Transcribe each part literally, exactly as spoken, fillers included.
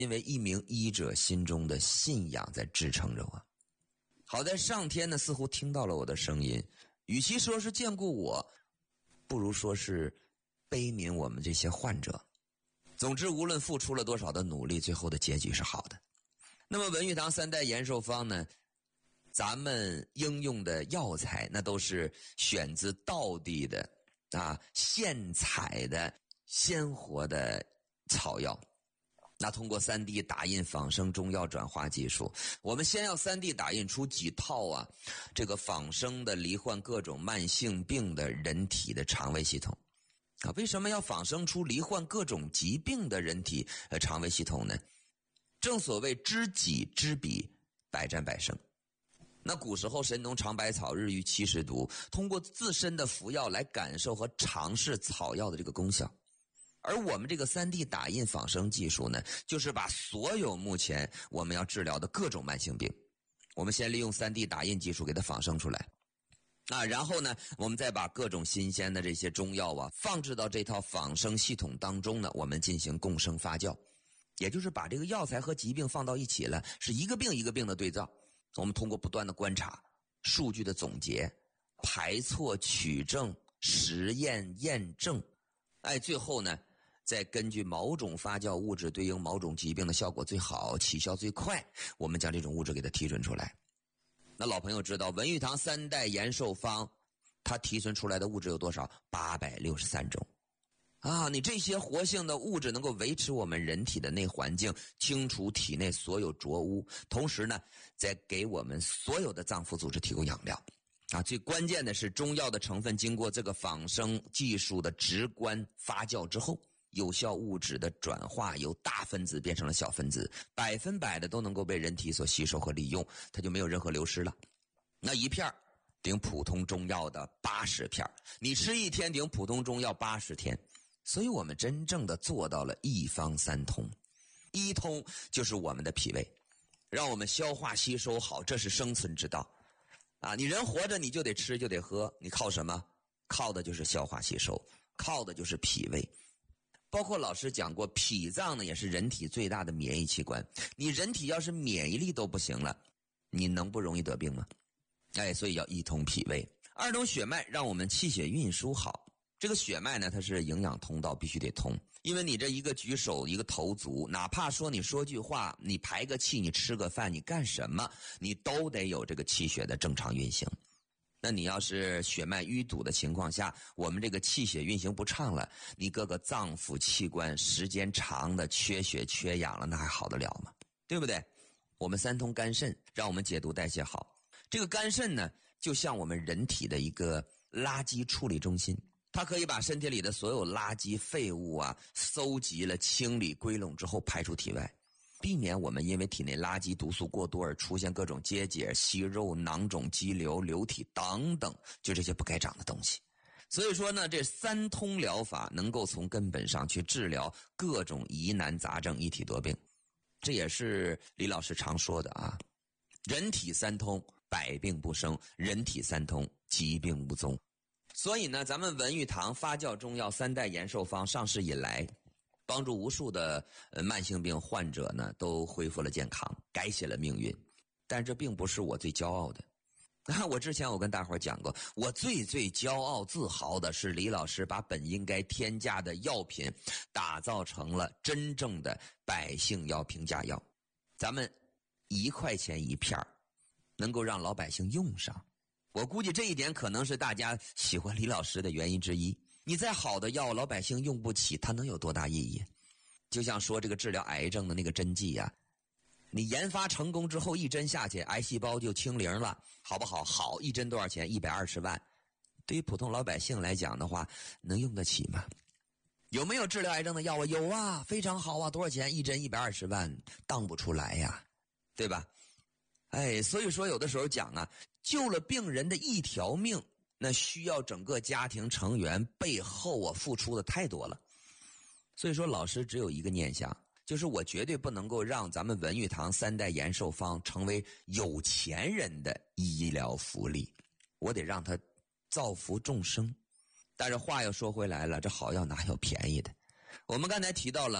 因为一名医者心中的信仰在支撑着我。好在上天呢似乎听到了我的声音，与其说是眷顾我，不如说是悲悯我们这些患者。总之无论付出了多少的努力，最后的结局是好的。那么文玉堂三代延寿方呢，咱们应用的药材那都是选自道地的啊现采的鲜活的草药。那通过 三 D 打印仿生中药转化技术，我们先要 三 D 打印出几套啊这个仿生的罹患各种慢性病的人体的肠胃系统啊。为什么要仿生出罹患各种疾病的人体呃肠胃系统呢？正所谓知己知彼，百战百胜。那古时候神农尝百草，日遇七十毒，通过自身的服药来感受和尝试草药的这个功效。而我们这个 三 D 打印仿生技术呢，就是把所有目前我们要治疗的各种慢性病，我们先利用 三 D 打印技术给它仿生出来啊，然后呢我们再把各种新鲜的这些中药啊放置到这套仿生系统当中呢，我们进行共生发酵，也就是把这个药材和疾病放到一起了，是一个病一个病的对照。我们通过不断的观察、数据的总结、排错取证、实验验证，哎，最后呢再根据某种发酵物质对应某种疾病的效果最好、起效最快，我们将这种物质给它提纯出来。那老朋友知道文玉堂三代延寿方它提纯出来的物质有多少？八百六十三种啊！你这些活性的物质能够维持我们人体的内环境，清除体内所有浊污，同时呢再给我们所有的脏腑组织提供养料啊！最关键的是中药的成分经过这个仿生技术的直观发酵之后，有效物质的转化由大分子变成了小分子，百分百的都能够被人体所吸收和利用，它就没有任何流失了。那一片顶普通中药的八十片，你吃一天顶普通中药八十天。所以我们真正的做到了一方三通。一通就是我们的脾胃，让我们消化吸收好，这是生存之道啊！你人活着你就得吃就得喝，你靠什么？靠的就是消化吸收，靠的就是脾胃。包括老师讲过，脾脏呢也是人体最大的免疫器官，你人体要是免疫力都不行了，你能不容易得病吗？哎，所以要一通脾胃。二通血脉，让我们气血运输好。这个血脉呢，它是营养通道，必须得通。因为你这一个举手，一个投足，哪怕说你说句话，你排个气，你吃个饭，你干什么，你都得有这个气血的正常运行。那你要是血脉淤堵的情况下，我们这个气血运行不畅了，你各个脏腑器官时间长的缺血缺氧了，那还好得了吗？对不对？我们三通肝肾，让我们解毒代谢好。这个肝肾呢，就像我们人体的一个垃圾处理中心，它可以把身体里的所有垃圾废物啊搜集了、清理归拢之后排出体外，避免我们因为体内垃圾毒素过多而出现各种结节、息肉、囊肿、肌瘤、瘤体等等，就这些不该长的东西。所以说呢，这三通疗法能够从根本上去治疗各种疑难杂症，一体多病。这也是李老师常说的啊，人体三通，百病不生；人体三通，疾病无踪。所以呢，咱们文玉堂发酵中药三代延寿方上市以来，帮助无数的呃慢性病患者呢都恢复了健康，改写了命运。但这并不是我最骄傲的。啊，我之前我跟大伙儿讲过，我最最骄傲自豪的是李老师把本应该天价的药品打造成了真正的百姓药平价药。咱们一块钱一片，能够让老百姓用上。我估计这一点可能是大家喜欢李老师的原因之一。你再好的药，老百姓用不起，它能有多大意义？就像说这个治疗癌症的那个针剂呀、啊，你研发成功之后，一针下去，癌细胞就清零了，好不好？好，一针多少钱？一百二十万。对于普通老百姓来讲的话，能用得起吗？有没有治疗癌症的药啊？有啊，非常好啊，多少钱？一针一百二十万，当不出来呀，对吧？哎，所以说有的时候讲啊，救了病人的一条命，那需要整个家庭成员背后啊付出的太多了。所以说老师只有一个念想，就是我绝对不能够让咱们文玉堂三代延寿方成为有钱人的医疗福利，我得让他造福众生。但是话又说回来了，这好药哪有便宜的？我们刚才提到了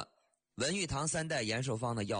文玉堂三代严寿芳的药